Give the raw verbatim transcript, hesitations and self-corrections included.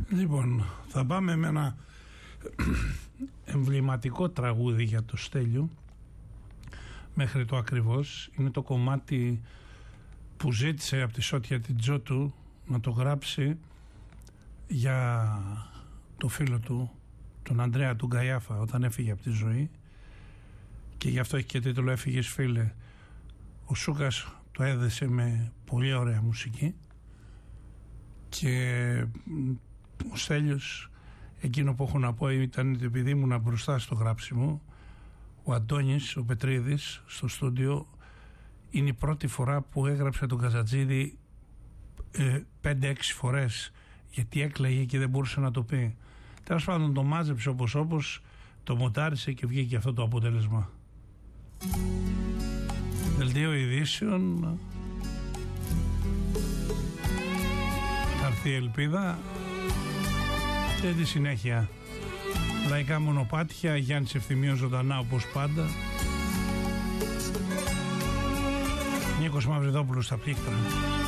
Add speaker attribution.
Speaker 1: Λοιπόν, θα πάμε με ένα εμβληματικό τραγούδι για το Στέλιο, μέχρι το ακριβώς. Είναι το κομμάτι που ζήτησε από τη Σότια την Τζότου να το γράψει για το φίλο του, τον Ανδρέα του Γκαϊάφα, όταν έφυγε από τη ζωή, και γι' αυτό έχει και τίτλο «Έφυγες φίλε». Ο Σούκας το έδεσε με πολύ ωραία μουσική και ο Στέλιος, εκείνο που έχω να πω ήταν ότι επειδή ήμουν μπροστά στο γράψιμο, ο Αντώνης, ο Πετρίδης, στο στούντιο, είναι η πρώτη φορά που έγραψε τον Καζατζίδη ε, πέντε-έξι φορές, γιατί έκλαιγε και δεν μπορούσε να το πει. Τέλος πάντων το μάζεψε όπως όπως, το μοντάρισε και βγήκε αυτό το αποτέλεσμα. Δελτίο ειδήσεων. Θα έρθει η ελπίδα και τη συνέχεια. Λαϊκά μονοπάτια, Γιάννης Ευθυμίος ζωντανά όπως πάντα. Νίκος Μαυριδόπουλος στα πλήκτρα.